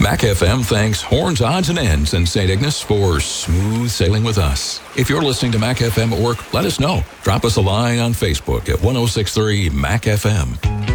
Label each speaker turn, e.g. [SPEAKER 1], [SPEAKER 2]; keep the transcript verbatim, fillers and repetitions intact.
[SPEAKER 1] Mac F M thanks Horns, Odds, and Ends in Saint Ignace for smooth sailing with us. If you're listening to Mac F M at work, let us know. Drop us a line on Facebook at ten sixty-three Mac F M.